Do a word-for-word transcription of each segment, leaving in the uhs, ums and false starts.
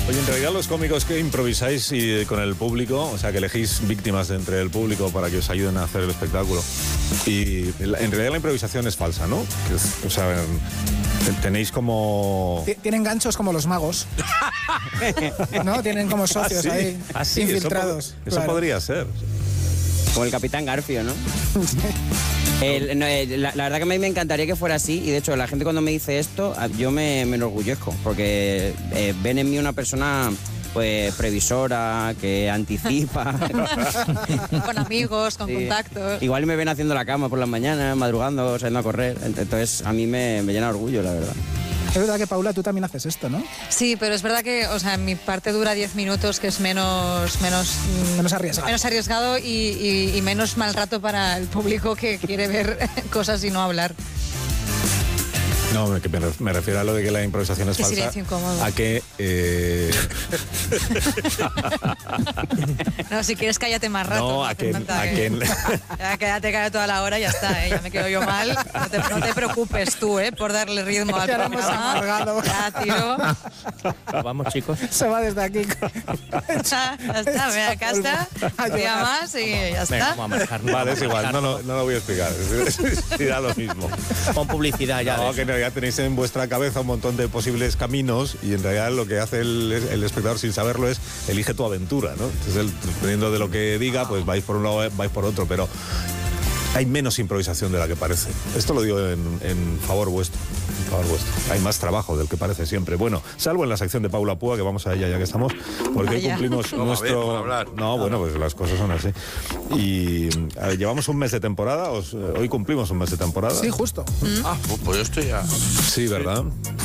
Oye, en realidad los cómicos que improvisáis y con el público, o sea, que elegís víctimas de entre el público para que os ayuden a hacer el espectáculo. Y en realidad la improvisación es falsa, ¿no? Que es, o sea, tenéis como... Tienen ganchos como los magos. ¿No? Tienen como socios ¿Ah, sí? ahí, ¿Ah, sí? infiltrados. Eso, eso claro. podría ser. Como el Capitán Garfio, ¿no? El, no, el, la, la verdad que a mí me encantaría que fuera así, y de hecho la gente cuando me dice esto, yo me, me enorgullezco, porque eh, ven en mí una persona pues previsora, que anticipa. Con amigos, con sí. contactos. Igual me ven haciendo la cama por las mañanas, madrugando, saliendo a correr, entonces a mí me, me llena de orgullo, la verdad. Es verdad que, Paula, tú también haces esto, ¿no? Sí, pero es verdad que, o sea, mi parte dura diez minutos, que es menos... Menos, menos arriesgado. Menos arriesgado y, y, y menos mal rato para el público que quiere ver cosas y no hablar. No, me, me refiero a lo de que la improvisación es Qué falsa. Silencio incómodo. A que... Eh... no, si quieres cállate más rato. No, no a que... A que... que... ya quédate callado toda la hora y ya está, ¿eh? Ya me quedo yo mal. No te, no te preocupes tú, ¿eh? Por darle ritmo al programa. Ya, tío. Vamos, chicos. Se va desde aquí. ya, ya está, ve acá está. Un día más y ya está. Venga, vamos a manejarnos. Vale, es igual, no, no, no lo voy a explicar. Dirá lo mismo. Con publicidad ya. No, que en realidad tenéis en vuestra cabeza un montón de posibles caminos y en realidad lo que hace el, el espectador sin saberlo es elige tu aventura, ¿no? Entonces, él, dependiendo de lo que diga, pues vais por un lado, vais por otro, pero hay menos improvisación de la que parece. Esto lo digo en, en favor vuestro. En favor vuestro. Hay más trabajo del que parece siempre. Bueno, salvo en la sección de Paula Púa, que vamos a ella ya que estamos, porque hoy cumplimos no, nuestro... ver, no, bueno, pues las cosas son así. Y a ver, llevamos un mes de temporada, os, hoy cumplimos un mes de temporada. Sí, justo. ¿Mm? Ah, pues yo estoy ya... Sí, ¿verdad?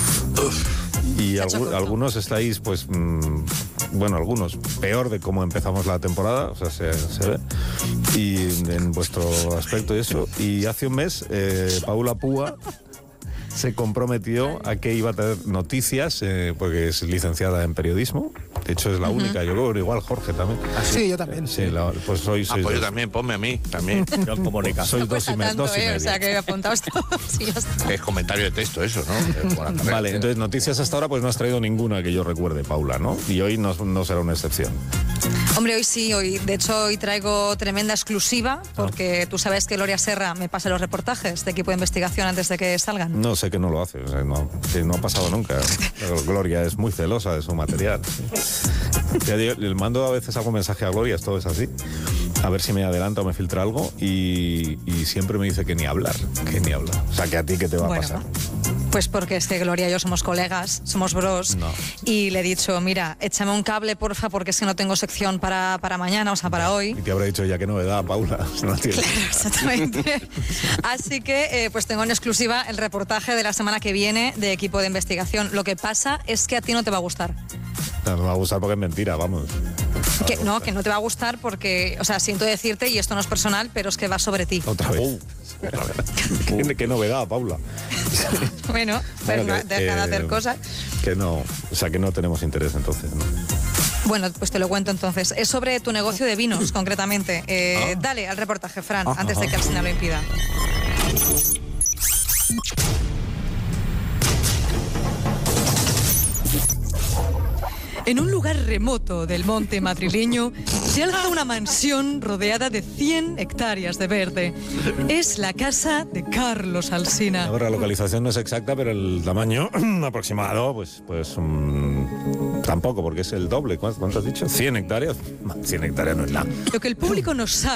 Y algu algunos estáis, pues, mmm, bueno, algunos peor de cómo empezamos la temporada, o sea, se, se ve, y en vuestro aspecto y eso. Y hace un mes, eh, Paula Púa se comprometió a que iba a tener noticias, eh, porque es licenciada en periodismo. De hecho, es la uh-huh. única. Yo creo que igual Jorge también. ¿Ah, sí? sí, yo también. Sí, la, pues soy, soy ah, pues yo también, ponme a mí, también. Yo en comunicación. Soy no dos y, me, tanto, dos y eh, medio. O sea, que apuntaos todos y ya está. Es comentario de texto eso, ¿no? Vale, entonces noticias hasta ahora pues no has traído ninguna que yo recuerde, Paula, ¿no? Y hoy no, no será una excepción. Hombre, hoy sí, hoy de hecho hoy traigo tremenda exclusiva, porque tú sabes que Gloria Serra me pasa los reportajes de equipo de investigación antes de que salgan. No sé que no lo hace, o sea, no, que no ha pasado nunca. Pero Gloria es muy celosa de su material. Ya digo, le mando a veces algún mensaje a Gloria, esto es así, a ver si me adelanta o me filtra algo, y, y siempre me dice que ni hablar, que ni hablar. O sea, que a ti qué te va bueno, a pasar. Pues porque es que Gloria y yo somos colegas, somos bros, no. Y le he dicho, mira, échame un cable, porfa, porque es que no tengo sección para, para mañana, o sea, para no. hoy. Y te habrá dicho ya que novedad, Paula. No claro, exactamente. Así que, eh, pues tengo en exclusiva el reportaje de la semana que viene de equipo de investigación. Lo que pasa es que a ti no te va a gustar. No, no me va a gustar porque es mentira, vamos. No, que, no, que no te va a gustar porque, o sea, siento decirte, y esto no es personal, pero es que va sobre ti. Otra vez. Uh, otra vez. ¿Qué, qué novedad, Paula. Bueno, pues bueno, deja eh, de hacer cosas. Que no, o sea, que no tenemos interés entonces, ¿no? Bueno, pues te lo cuento entonces. Es sobre tu negocio de vinos, concretamente. Eh, ah. Dale al reportaje, Fran, ah, antes de que el Sina lo impida. En un lugar remoto del monte madrileño se alza una mansión rodeada de cien hectáreas de verde. Es la casa de Carlos Alsina. Ahora, la localización no es exacta, pero el tamaño aproximado, pues, pues um, tampoco, porque es el doble. ¿Cuánto has dicho? ¿cien hectáreas? cien hectáreas no es nada. Lo que el público no sabe